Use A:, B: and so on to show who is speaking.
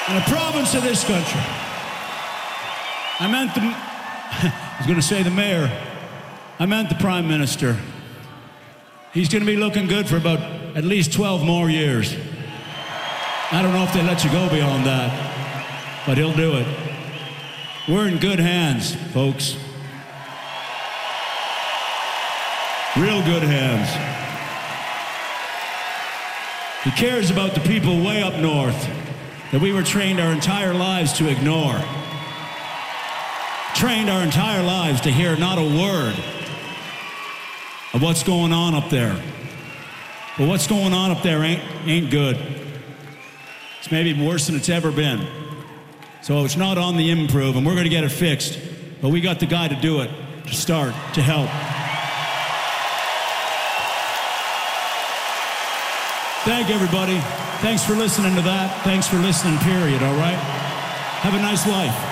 A: in a province of this country. I meant I was going to say the mayor. I meant the prime minister. He's going to be looking good for about at least 12 more years. I don't know if they let you go beyond that, but he'll do it. We're in good hands, folks. Real good hands. He cares about the people way up north that we were trained our entire lives to ignore. Trained our entire lives to hear not a word of what's going on up there. But what's going on up there ain't good. It's maybe worse than it's ever been. So it's not on the improve, and we're going to get it fixed. But we got the guy to do it, to start, to help. Thank everybody. Thanks for listening to that. Thanks for listening, period, all right? Have a nice life.